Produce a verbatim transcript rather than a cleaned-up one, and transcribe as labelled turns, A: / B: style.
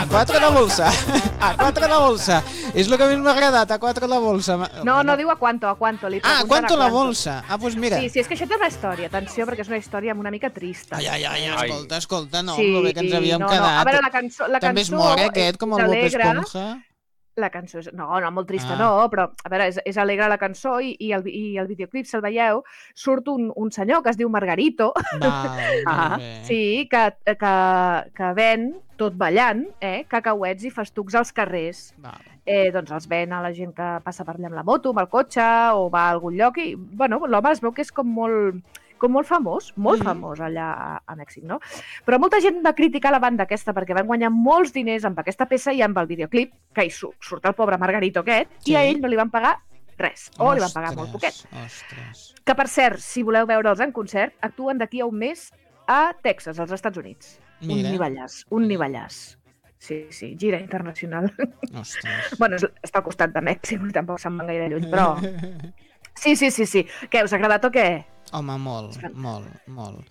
A: A quatre la bolsa. A quatre la bolsa. És el que més m'ha agradat, a quatre la bolsa.
B: No, no diu a quanto, a quanto. Li
A: Ah, a
B: pregunten
A: quanto la
B: quanto.
A: bolsa? Ah, doncs mira.
B: Sí, sí, és que això té una història, atenció, perquè és una història una mica trista.
A: Ai, ai, ai, escolta, escolta, no,
B: Sí,
A: amb lo bé que ens havíem
B: no, no.
A: quedat.
B: A veure, la cançó, la
A: També és
B: cançó
A: mort, eh, aquest, com el
B: és
A: Bob
B: alegre.
A: Esponja.
B: La cançó és... No, no, molt trista
A: Ah.
B: no, però, a veure, és, és alegre la cançó i, i, el, i el videoclip, si el veieu, surt un, un senyor que es diu Margarito,
A: Val,
B: ah,
A: molt bé.
B: sí, que, que, que ven, tot ballant, eh, cacauets i festucs als carrers.
A: Val.
B: Eh, doncs els ven a la gent que passa per allà amb la moto, amb el cotxe, o va a algun lloc, i, bueno, l'home es veu que és com molt com molt famós, molt
A: Mhm.
B: famós allà a, a Mèxic, no? Però molta gent va criticar la banda aquesta perquè van guanyar molts diners amb aquesta peça i amb el videoclip, que hi surt, surt el pobre Margarito aquest,
A: Sí.
B: i a ell no li van pagar res, o li van pagar molt poquet.
A: Ostres.
B: Que, per cert, si voleu veure'ls en concert, actuen d'aquí a un mes a Texas, als Estats Units.
A: Mira.
B: Un nivellàs, un nivellàs. Sí, sí, gira internacional.
A: Ostres.
B: Bueno, és, està al costat de Mèxic, tampoc se'n van gaire lluny, però... Sí, sí, sí, sí. Què, us ha agradat o què?
A: Home, molt, molt, molt.